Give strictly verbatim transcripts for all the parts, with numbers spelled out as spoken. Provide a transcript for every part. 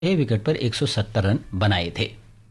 छह विकेट पर एक सौ सत्तर रन बनाए थे,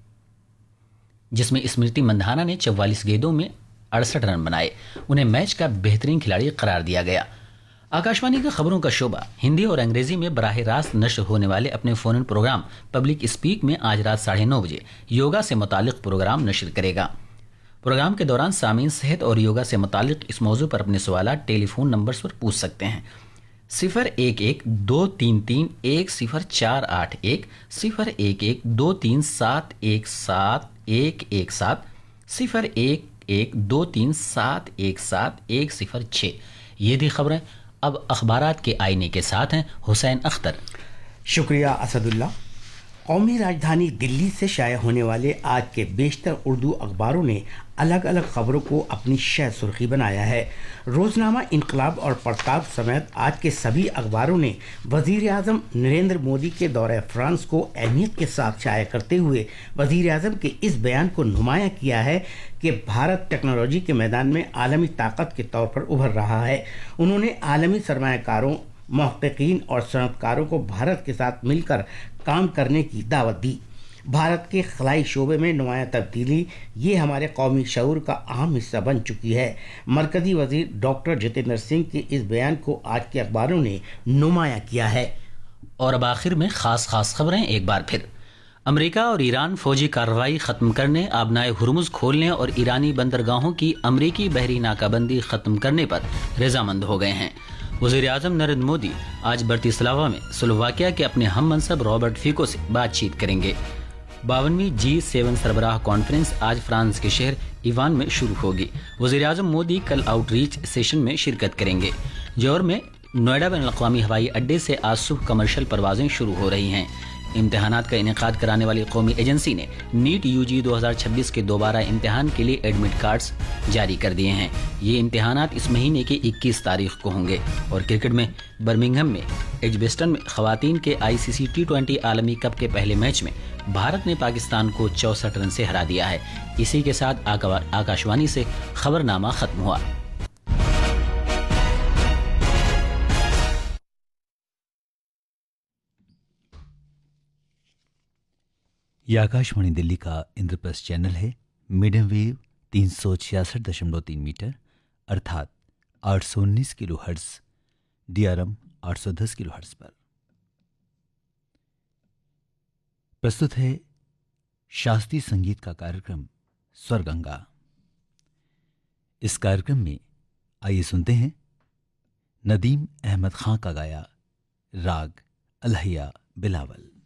जिसमें स्मृति मंधाना ने चौवालीस गेंदों में अड़सठ रन बनाए। उन्हें मैच का बेहतरीन खिलाड़ी करार दिया गया। आकाशवाणी का खबरों का शोबा हिंदी और अंग्रेजी में बराह रास्त नश्र होने वाले अपने phone in programme public speak में आज रात साढ़े नौ बजे योगा से मुतालिक प्रोग्राम नश्र करेगा। प्रोग्राम के दौरान सामीन सेहत और योगा से मुतालिक इस मौजू पर अपने सवाल टेलीफोन नंबर्स पर पूछ सकते हैं। सिफर एक एक दो तीन तीन एक सिफर चार आठ एक, सिफर एक एक दो तीन सात एक सात एक एक सात, सिफर एक एक दो तीन सात एक सात एक सिफर छः। ये थी खबरें। अब अखबारात के आईने के साथ हैं हुसैन अख्तर। शुक्रिया असदुल्ला। कौमी राजधानी दिल्ली से शाया होने वाले आज के बेशतर उर्दू अखबारों ने अलग अलग खबरों को अपनी शह सुर्खी बनाया है। रोजनामा इनकलाब और प्रताप समेत आज के सभी अखबारों ने वजीर आजम नरेंद्र मोदी के दौरे फ्रांस को अहमियत के साथ शाया करते हुए वजीर आजम के इस बयान को नुमाया किया है कि भारत टेक्नोलॉजी के मैदान में आलमी ताकत के तौर पर उभर रहा है। उन्होंने आलमी सरमायाकारों, महक़क़ीन और सनअतकारों को भारत के साथ मिलकर काम करने की दावत दी। भारत के खलाई शोबे में नुमाया तब्दीली ये हमारे कौमी शऊर का अहम हिस्सा बन चुकी है। मरकजी वजीर डॉक्टर जितेंद्र सिंह के इस बयान को आज के अखबारों ने नुमाया किया है। और अब आखिर में खास खास खबरें एक बार फिर। अमेरिका और ईरान फौजी कार्रवाई खत्म करने, आबनाए हुर्मुज खोलने और ईरानी बंदरगाहों की अमरीकी बहरी नाकाबंदी खत्म करने पर रजामंद हो गए हैं। वज़ीर आज़म नरेंद्र मोदी आज ब्रतिस्लावा में स्लोवाकिया के अपने हम मनसब रॉबर्ट फिको से बातचीत करेंगे। बावनवीं जी सेवन सरबराह कॉन्फ्रेंस आज फ्रांस के शहर इवान में शुरू होगी। वज़ीर आज़म मोदी कल आउटरीच सेशन में शिरकत करेंगे। जौहर में नोएडा बैनुल अक़वामी हवाई अड्डे से आज सुबह कमर्शियल परवाजें शुरू हो रही हैं। इम्तिहानात का इनेकाद कराने वाली कौमी एजेंसी ने नीट यूजी दो हज़ार छब्बीस के दोबारा इम्तिहान के लिए एडमिट कार्ड्स जारी कर दिए हैं। ये इम्तिहानात इस महीने की इक्कीस तारीख को होंगे। और क्रिकेट में बर्मिंघम में एजबेस्टन में खवातीन के आईसीसी टी ट्वेंटी आलमी कप के पहले मैच में भारत ने पाकिस्तान को चौसठ रन से हरा दिया है। इसी के साथ आकाशवाणी से खबरनामा खत्म हुआ। यह आकाशवाणी दिल्ली का इंद्रप्रस्थ चैनल है। मीडियम वेव तीन सौ छियासठ दशमलव तीन मीटर अर्थात आठ सौ उन्नीस किलो हर्ट्ज, डीआरएम आठ सौ दस किलो हर्ट्ज पर प्रस्तुत है शास्त्रीय संगीत का कार्यक्रम स्वरगंगा। इस कार्यक्रम में आइए सुनते हैं नदीम अहमद खां का गाया राग अलहिया बिलावल।